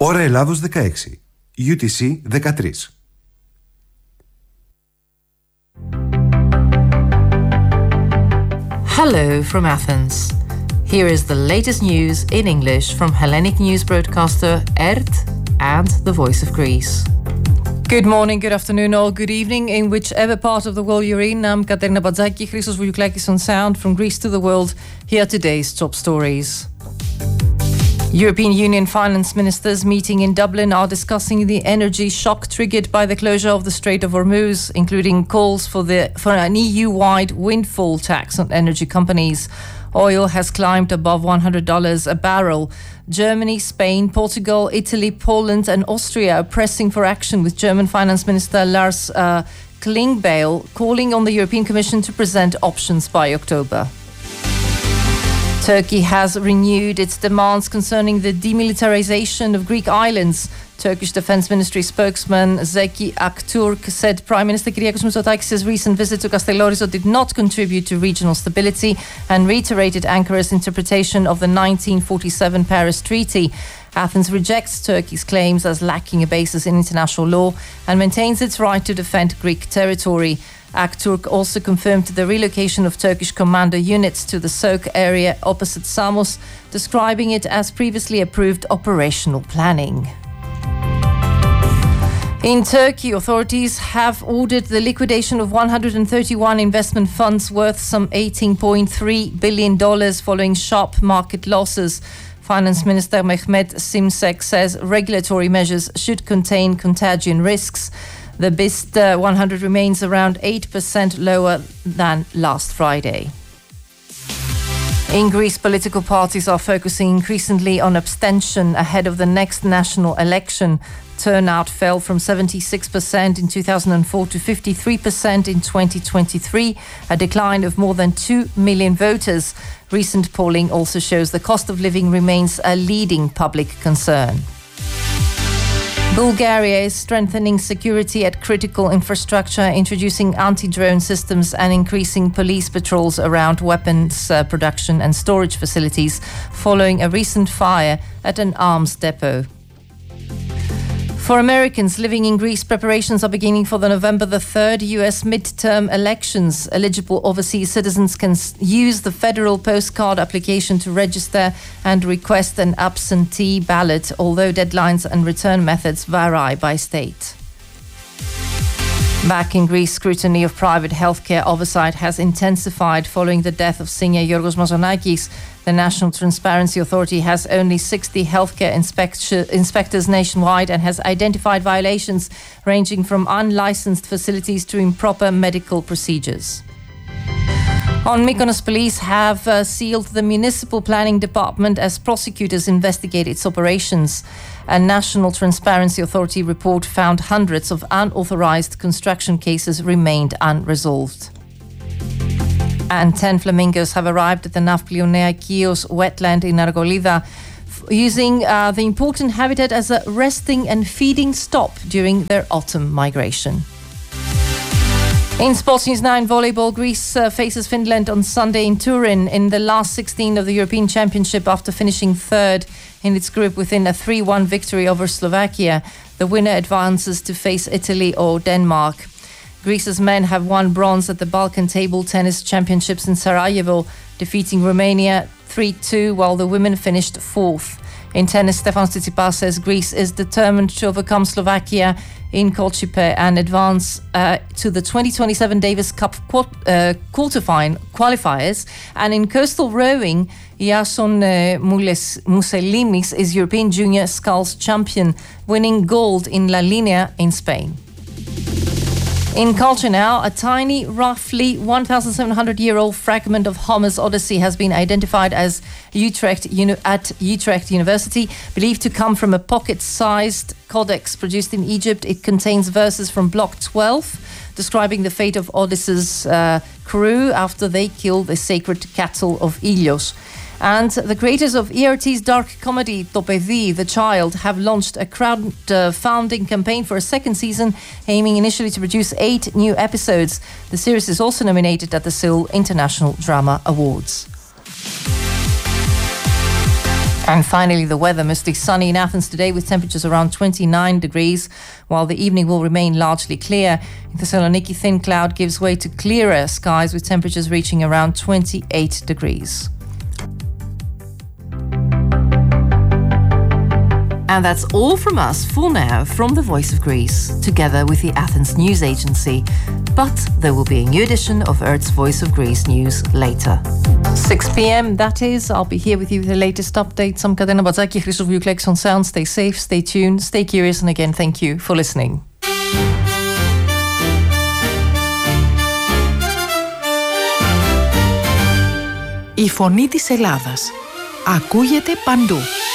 Ώρα Ελλάδος 16. UTC 13. Hello from Athens. Here is the latest news in English from Hellenic news broadcaster ERT and the Voice of Greece. Good morning, good afternoon, or good evening in whichever part of the world you're in. I'm Katerina Badzaki, Christos Vouliouklakis on sound. From Greece to the world, here are today's top stories. European Union finance ministers meeting in Dublin are discussing the energy shock triggered by the closure of the Strait of Hormuz, including calls for an EU-wide windfall tax on energy companies. Oil has climbed above $100 a barrel. Germany, Spain, Portugal, Italy, Poland and Austria are pressing for action, with German Finance Minister Lars Klingbeil calling on the European Commission to present options by October. Turkey has renewed its demands concerning the demilitarization of Greek islands. Turkish Defense Ministry spokesman Zeki Aktürk said Prime Minister Kyriakos Mitsotakis' recent visit to Castellorizo did not contribute to regional stability and reiterated Ankara's interpretation of the 1947 Paris Treaty. Athens rejects Turkey's claims as lacking a basis in international law and maintains its right to defend Greek territory. Aktürk also confirmed the relocation of Turkish commando units to the Soke area opposite Samos, describing it as previously approved operational planning. In Turkey, authorities have ordered the liquidation of 131 investment funds worth some $18.3 billion following sharp market losses. Finance Minister Mehmet Simsek says regulatory measures should contain contagion risks. The BIST 100 remains around 8% lower than last Friday. In Greece, political parties are focusing increasingly on abstention ahead of the next national election. Turnout fell from 76% in 2004 to 53% in 2023, a decline of more than 2 million voters. Recent polling also shows the cost of living remains a leading public concern. Bulgaria is strengthening security at critical infrastructure, introducing anti-drone systems and increasing police patrols around weapons production and storage facilities following a recent fire at an arms depot. For Americans living in Greece, preparations are beginning for the November the 3rd US midterm elections. Eligible overseas citizens can use the federal postcard application to register and request an absentee ballot, although deadlines and return methods vary by state. Back in Greece, scrutiny of private healthcare oversight has intensified following the death of singer Yorgos Mazonakis. The National Transparency Authority has only 60 healthcare inspectors nationwide and has identified violations ranging from unlicensed facilities to improper medical procedures. On Mykonos, police have sealed the municipal planning department as prosecutors investigate its operations. A National Transparency Authority report found hundreds of unauthorized construction cases remained unresolved. And 10 flamingos have arrived at the Nafplio Nea Chios wetland in Argolida, using the important habitat as a resting and feeding stop during their autumn migration. In Sports News 9 volleyball, Greece faces Finland on Sunday in Turin in the last 16 of the European Championship after finishing third in its group within a 3-1 victory over Slovakia. The winner advances to face Italy or Denmark. Greece's men have won bronze at the Balkan Table Tennis Championships in Sarajevo, defeating Romania 3-2, while the women finished fourth. In tennis, Stefanos Tsitsipas says Greece is determined to overcome Slovakia in Košice and advance to the 2027 Davis Cup qualifiers. And in coastal rowing, Iason Mouselimis is European Junior Sculls champion, winning gold in La Linea in Spain. In culture now, a tiny, roughly 1,700-year-old fragment of Homer's Odyssey has been identified as at Utrecht University, believed to come from a pocket-sized codex produced in Egypt. It contains verses from Block 12, describing the fate of Odysseus' crew after they killed the sacred cattle of Ilios. And the creators of ERT's dark comedy To Παιδί, The Child, have launched a crowdfunding campaign for a second season, aiming initially to produce 8 new episodes. The series is also nominated at the Seoul International Drama Awards. And finally, the weather. Mostly sunny in Athens today with temperatures around 29 degrees, while the evening will remain largely clear. In Thessaloniki, thin cloud gives way to clearer skies with temperatures reaching around 28 degrees. And that's all from us for now from the Voice of Greece, together with the Athens News Agency. But there will be a new edition of Earth's Voice of Greece news later. 6 p.m, that is. I'll be here with you with the latest updates. I'm Katerina Batzaki, Christos Vouklekis on sound. Stay safe, stay tuned, stay curious, and again, thank you for listening. Η φωνή της Ελλάδας ακούγεται παντού.